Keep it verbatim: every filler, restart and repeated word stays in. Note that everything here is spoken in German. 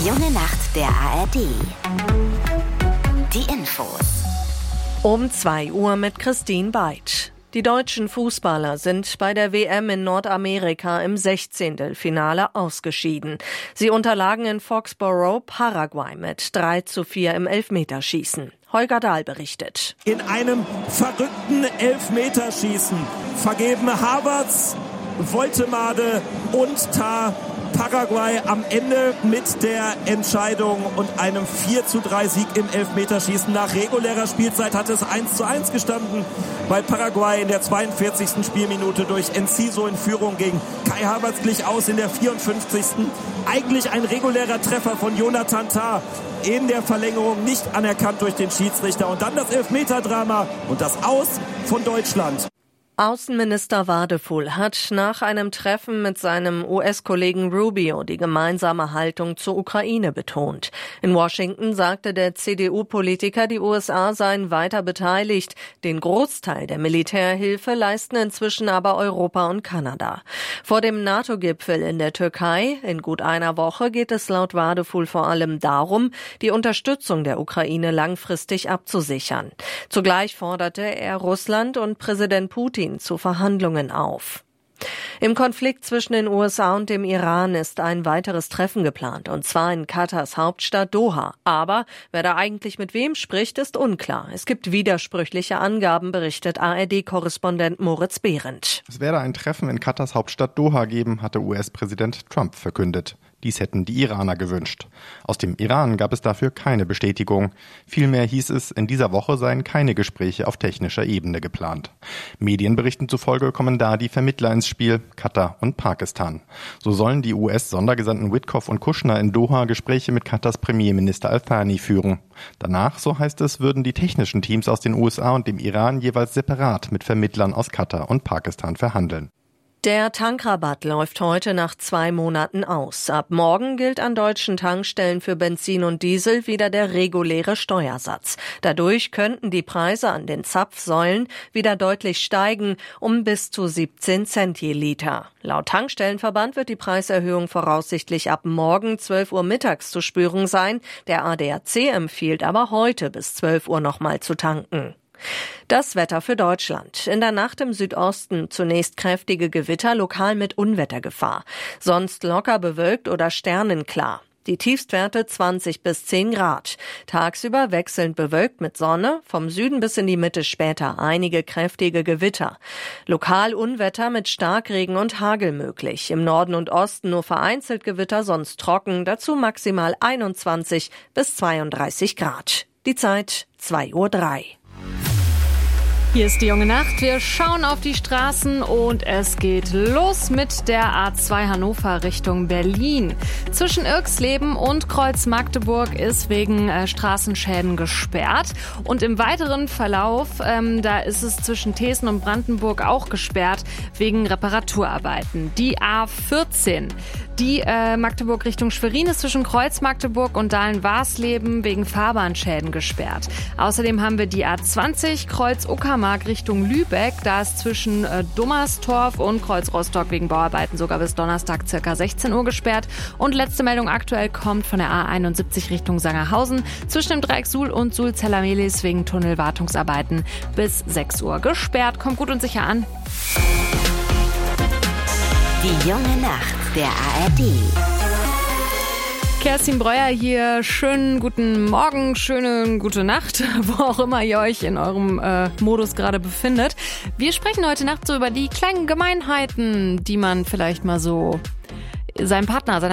junge Nacht der A R D. Die Infos. Um zwei Uhr mit Christine Beitsch. Die deutschen Fußballer sind bei der W M in Nordamerika im Sechzehntelfinale ausgeschieden. Sie unterlagen in Foxborough Paraguay mit drei zu vier im Elfmeterschießen. Holger Dahl berichtet. In einem verrückten Elfmeterschießen vergeben Havertz, Woltemade und Tah Paraguay am Ende mit der Entscheidung und einem vier zu drei Sieg im Elfmeterschießen. Nach regulärer Spielzeit hatte es eins zu eins gestanden, weil Paraguay in der zweiundvierzigsten Spielminute durch Enciso in Führung ging. Kai Havertz glich aus in der vierundfünfzigsten Eigentlich ein regulärer Treffer von Jonathan Tah. In der Verlängerung nicht anerkannt durch den Schiedsrichter. Und dann das Elfmeterdrama und das Aus von Deutschland. Außenminister Wadefuhl hat nach einem Treffen mit seinem U S-Kollegen Rubio die gemeinsame Haltung zur Ukraine betont. In Washington sagte der C D U-Politiker, die U S A seien weiter beteiligt. Den Großteil der Militärhilfe leisten inzwischen aber Europa und Kanada. Vor dem NATO-Gipfel in der Türkei in gut einer Woche geht es laut Wadefuhl vor allem darum, die Unterstützung der Ukraine langfristig abzusichern. Zugleich forderte er Russland und Präsident Putin zu Verhandlungen auf. Im Konflikt zwischen den U S A und dem Iran ist ein weiteres Treffen geplant, und zwar in Katars Hauptstadt Doha. Aber wer da eigentlich mit wem spricht, ist unklar. Es gibt widersprüchliche Angaben, berichtet A R D-Korrespondent Moritz Behrendt. Es werde ein Treffen in Katars Hauptstadt Doha geben, hatte U S-Präsident Trump verkündet. Dies hätten die Iraner gewünscht. Aus dem Iran gab es dafür keine Bestätigung. Vielmehr hieß es, in dieser Woche seien keine Gespräche auf technischer Ebene geplant. Medienberichten zufolge kommen da die Vermittler ins Spiel, Katar und Pakistan. So sollen die U S-Sondergesandten Witkoff und Kushner in Doha Gespräche mit Katars Premierminister Al-Thani führen. Danach, so heißt es, würden die technischen Teams aus den U S A und dem Iran jeweils separat mit Vermittlern aus Katar und Pakistan verhandeln. Der Tankrabatt läuft heute nach zwei Monaten aus. Ab morgen gilt an deutschen Tankstellen für Benzin und Diesel wieder der reguläre Steuersatz. Dadurch könnten die Preise an den Zapfsäulen wieder deutlich steigen, um bis zu siebzehn Cent je Liter. Laut Tankstellenverband wird die Preiserhöhung voraussichtlich ab morgen zwölf Uhr mittags zu spüren sein. Der A D A C empfiehlt aber heute bis zwölf Uhr nochmal zu tanken. Das Wetter für Deutschland. In der Nacht im Südosten zunächst kräftige Gewitter, lokal mit Unwettergefahr. Sonst locker bewölkt oder sternenklar. Die Tiefstwerte zwanzig bis zehn Grad. Tagsüber wechselnd bewölkt mit Sonne, vom Süden bis in die Mitte später einige kräftige Gewitter. Lokal Unwetter mit Starkregen und Hagel möglich. Im Norden und Osten nur vereinzelt Gewitter, sonst trocken. Dazu maximal einundzwanzig bis zweiunddreißig Grad. Die Zeit zwei Uhr drei. Hier ist die junge Nacht. Wir schauen auf die Straßen und es geht los mit der A zwei Hannover Richtung Berlin. Zwischen Irxleben und Kreuz-Magdeburg ist wegen äh, Straßenschäden gesperrt. Und im weiteren Verlauf, ähm, da ist es zwischen Thesen und Brandenburg auch gesperrt wegen Reparaturarbeiten. Die A vierzehn. Die äh, Magdeburg Richtung Schwerin ist zwischen Kreuz-Magdeburg und Dahlen-Warsleben wegen Fahrbahnschäden gesperrt. Außerdem haben wir die A zwanzig Kreuz-Uckermark Richtung Lübeck. Da ist zwischen äh, Dummerstorf und Kreuz-Rostock wegen Bauarbeiten sogar bis Donnerstag ca. sechzehn Uhr gesperrt. Und letzte Meldung aktuell kommt von der A einundsiebzig Richtung Sangerhausen zwischen dem Dreieck Suhl und Suhl-Zellermelis wegen Tunnelwartungsarbeiten bis sechs Uhr gesperrt. Kommt gut und sicher an. Die junge Nacht der A R D. Kerstin Breuer hier. Schönen guten Morgen, schöne gute Nacht, wo auch immer ihr euch in eurem äh, Modus gerade befindet. Wir sprechen heute Nacht so über die kleinen Gemeinheiten, die man vielleicht mal so seinem Partner, seiner